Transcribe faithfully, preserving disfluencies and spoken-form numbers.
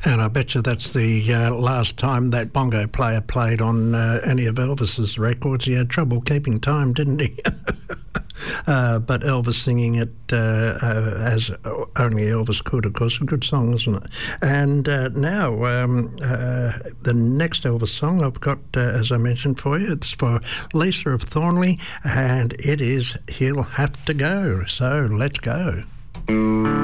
And I bet you that's the uh, last time that bongo player played on uh, any of Elvis's records. He had trouble keeping time, didn't he? uh, but Elvis singing it uh, uh, as only Elvis could, of course. A good song, isn't it? And uh, now, um, uh, the next Elvis song I've got, uh, as I mentioned for you, it's for Lisa of Thornley, and it is He'll Have to Go. So let's go.